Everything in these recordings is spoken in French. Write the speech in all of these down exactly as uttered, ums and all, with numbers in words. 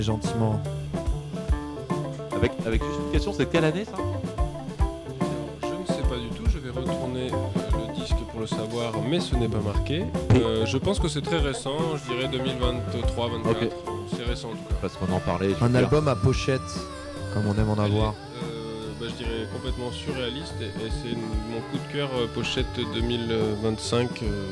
Gentiment. Avec, avec juste une question, c'est quelle année ça ? Je ne sais pas du tout, je vais retourner euh, le disque pour le savoir, mais ce n'est pas marqué. Euh, je pense que c'est très récent, je dirais deux mille vingt-trois vingt-quatre. Ok. C'est récent en tout cas. Parce qu'on en parlait. Un album à pochette, comme on aime en Elle est, avoir. euh, bah, je dirais complètement surréaliste et, et c'est mon coup de cœur euh, pochette deux mille vingt-cinq euh,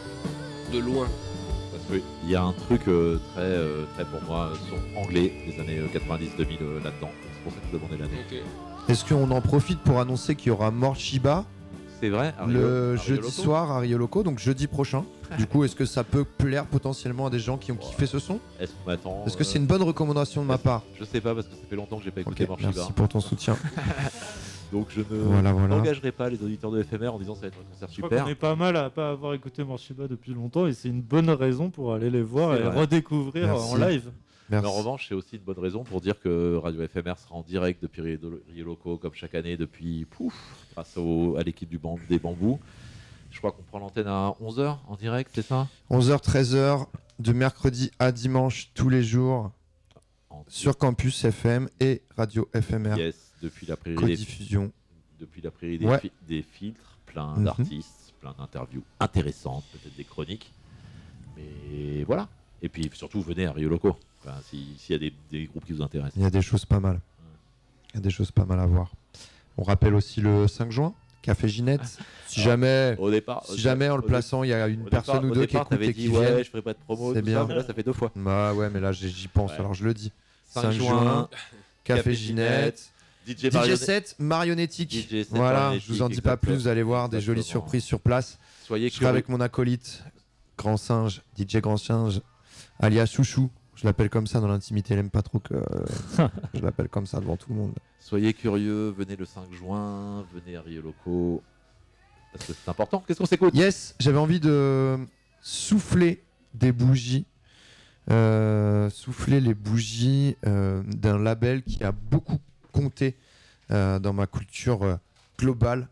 de loin. Parce qu'il y a un truc euh, très, euh, très pour moi, son anglais des années quatre-vingt-dix deux mille euh, là-dedans. C'est pour ça que je demandais l'année. Okay. Est-ce qu'on en profite pour annoncer qu'il y aura Mort Shiba C'est vrai, Ario, le Ario jeudi Loco. soir à Rio Loco, donc jeudi prochain. Du coup, est-ce que ça peut plaire potentiellement à des gens qui ont kiffé ce son ? Est-ce qu'on attend Est-ce que euh, c'est une bonne recommandation de ma part ? Je sais pas parce que ça fait longtemps que j'ai pas Ok, écouté Morshiba. merci pour ton soutien. Donc je ne Voilà, voilà. n'engagerai pas les auditeurs de F M R en disant ça va être un concert Je crois super. qu'on est pas mal à pas avoir écouté Morshiba depuis longtemps et c'est une bonne raison pour aller les voir C'est et vrai. redécouvrir Merci. en live. Mais Merci. en revanche, c'est aussi une bonne raison pour dire que Radio F M R sera en direct depuis Rio Rio Loco comme chaque année depuis pouf, grâce au, à l'équipe du bam- des Bambous. Je crois qu'on prend l'antenne à onze heures en direct, c'est ça ? onze heures treize heures de mercredi à dimanche tous les jours En- sur Campus F M et Radio F M R. Yes, depuis la prairie des, Rediffusion. depuis la prairie des, Ouais. fi- des filtres, plein Mhm. d'artistes, plein d'interviews intéressantes, peut-être des chroniques. Mais voilà. Et puis surtout, venez à Rio Loco. Enfin, si- s'il y a des, des groupes qui vous intéressent. Il y a des choses pas mal. Il y a des choses pas mal à voir. On rappelle aussi le cinq juin, Café Ginette. Si Alors, jamais, Au départ, si jamais en le au plaçant, il y a une Au personne départ, ou au deux qui départ, écoutent t'avais et qui dit, ouais, viennent. je ferai pas de promo, C'est tout bien. ça, mais là, ça fait deux fois. Bah ouais, mais là j'ai- j'y pense, Ouais. alors je le dis. cinq cinq juin, Café Café Ginette. D J D J Marionnette. set marionnettique. D J set Voilà, marionnettique, je vous en dis pas plus, exactement. vous allez voir des jolies Exactement. surprises sur place. Soyez Je serai curieux. avec mon acolyte, Grand Singe, D J Grand Singe, alias Chouchou. Je l'appelle comme ça dans l'intimité, elle aime pas trop que je l'appelle comme ça devant tout le monde. Soyez curieux, venez le cinq juin, venez à Rio Loco. Parce que c'est important. Qu'est-ce qu'on s'écoute ? Yes, j'avais envie de souffler des bougies. Euh, souffler les bougies euh, d'un label qui a beaucoup compté euh, dans ma culture euh, globale,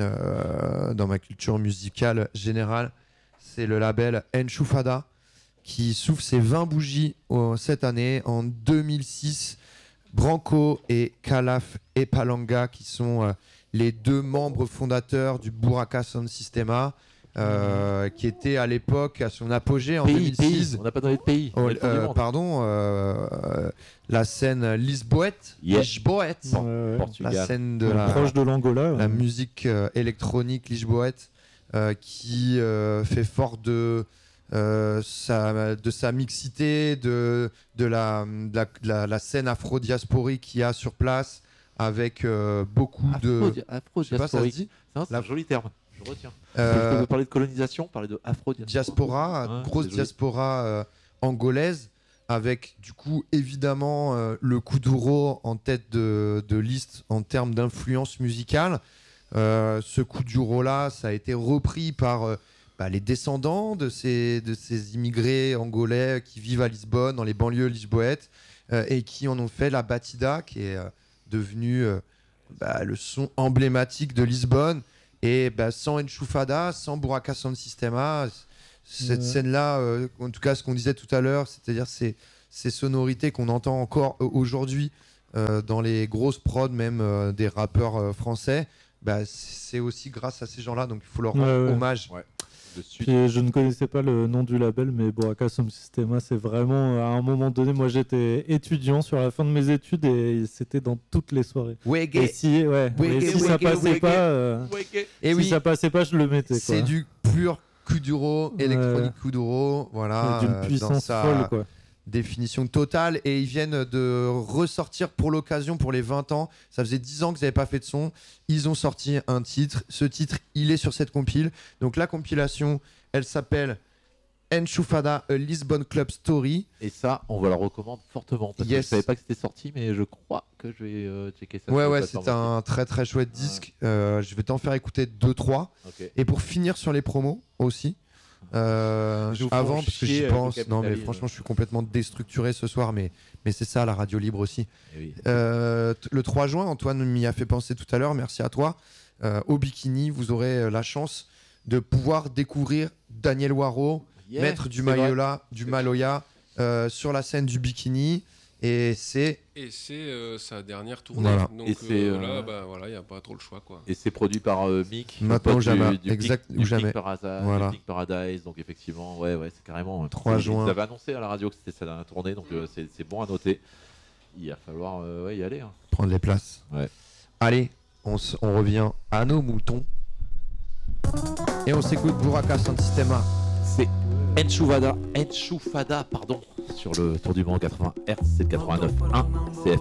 euh, dans ma culture musicale générale. C'est le label Enchufada qui souffle ses vingt bougies euh, cette année. En deux mille six, Branco et Calaf et Palanga qui sont euh, les deux membres fondateurs du Buraka Sound Systema, euh, qui était à l'époque à son apogée en Pays, deux mille six. pays. On n'a pas donné de pays. Oh, On est le tour du euh, monde. pardon, euh, euh, la scène Lisboète, Yeah. Lisboète, Ouais, ouais. Portugal. la scène de Ouais, la, proche de l'Angola. la ouais. musique euh, électronique lisboète, euh, qui euh, fait fort de euh, sa, de sa mixité, de, de, la, de, la, de la- la scène afro-diasporique qu'il y a sur place, avec euh, beaucoup de... Afro, Je sais pas, ça se diasporique. dit Non, c'est La- un joli terme. Je retiens. Euh, Quand vous parlez de colonisation, parlez de afro diaspora, Ouais, grosse c'est joli. diaspora euh, angolaise, avec du coup évidemment euh, le Kuduro en tête de, de liste en termes d'influence musicale. Euh, ce Kuduro-là, ça a été repris par euh, bah, les descendants de ces, de ces immigrés angolais qui vivent à Lisbonne, dans les banlieues lisboètes, euh, et qui en ont fait la batida, qui est euh, devenue euh, bah, le son emblématique de Lisbonne. Et bah, sans Enchufada, sans Buraka Sound Systema, cette Ouais. scène-là, euh, en tout cas ce qu'on disait tout à l'heure, c'est-à-dire ces, ces sonorités qu'on entend encore euh, aujourd'hui euh, dans les grosses prods même euh, des rappeurs euh, français, bah, c'est aussi grâce à ces gens-là, donc il faut leur rendre Ouais, ouais. hommage. Ouais. De suite. Puis, je ne connaissais pas le nom du label, mais Buraka Sound Systema, c'est vraiment, à un moment donné, moi j'étais étudiant sur la fin de mes études et c'était dans toutes les soirées. Et Wege. si, ouais, Wege, et si ça wege, passait wege. pas, euh, Et si oui, ça passait pas, je le mettais. c'est quoi. du pur Kuduro, Ouais. électronique Kuduro, voilà, D'une euh, dans puissance sa folle, quoi. définition totale, et ils viennent de ressortir pour l'occasion pour les vingt ans. Ça faisait dix ans qu'ils n'avaient pas fait de son. Ils ont sorti un titre. Ce titre, il est sur cette compile. Donc la compilation, elle s'appelle Enchufada, A Lisbon Club Story. Et ça, on vous la recommande fortement. Parce que Yes. je savais pas que c'était sorti, mais je crois que je vais euh, checker ça. Ouais, sur les ouais, plateformes c'est un très très chouette Ouais. disque. Euh, je vais t'en faire écouter deux trois. aussi. Ok. Et pour finir sur les promos aussi. euh, Je vous fais avant, parce que chier j'y avec le pense. Non, mais capitalisme. franchement, je suis complètement déstructuré ce soir. Mais, mais c'est ça, la radio libre aussi. Eh oui. Euh, t- le trois juin, Antoine m'y a fait penser tout à l'heure, merci à toi. Euh, au Bikini, vous aurez euh, la chance de pouvoir découvrir Daniel Waro, Yeah, maître du c'est vrai. Mayola, du C'est Maloya, euh, sur la scène du Bikini. Et c'est. Et c'est euh, sa dernière tournée. Voilà. Donc Et c'est, euh, euh, là, bah, voilà, il n'y a pas trop le choix. Quoi. Et c'est produit par euh, Mick. le Maintenant pote ou jamais. Du, du Exact, Pink- ou du jamais. Pink Parasa- Voilà. du Pink Paradise. Donc effectivement, ouais, ouais, c'est carrément. trois ils- juin. Ils avaient annoncé à la radio que c'était sa dernière tournée, donc euh, c'est, c'est bon à noter. Il va falloir euh, ouais, y aller. Hein. Prendre les places. Ouais. Allez, on, s- on revient à nos moutons. Et on s'écoute Buraka Sound Systema. C'est Enchufada, Enchufada, pardon, sur le Tour du Mans quatre-vingts Hertz, c'est le quatre-vingt-neuf un C F